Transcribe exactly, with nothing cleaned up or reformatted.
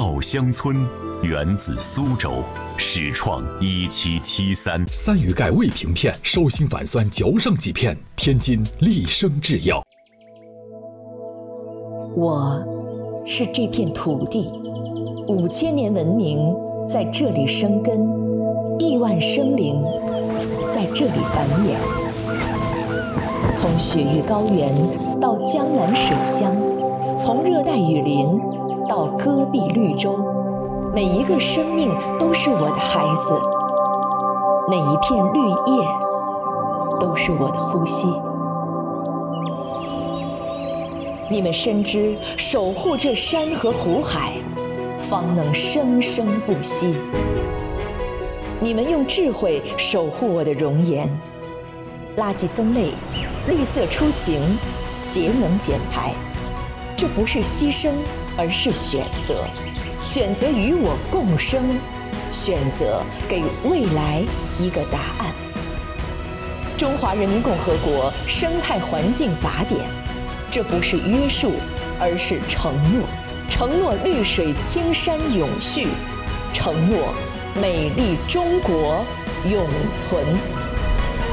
稻香村源自苏州，始创一七七三。 三余钙胃平片，收心反酸，嚼上几片。天津利生制药。 我是这片土地，五千年文明在这里生根，亿万生灵在这里繁衍。从雪域高原到江南水乡，从热带雨林到戈壁绿洲，每一个生命都是我的孩子，每一片绿叶都是我的呼吸。你们深知，守护这山河湖海，方能生生不息。你们用智慧守护我的容颜，垃圾分类，绿色出行，节能减排，这不是牺牲，而是选择。选择与我共生，选择给未来一个答案。中华人民共和国生态环境法典，这不是约束，而是承诺。承诺绿水青山永续，承诺美丽中国永存。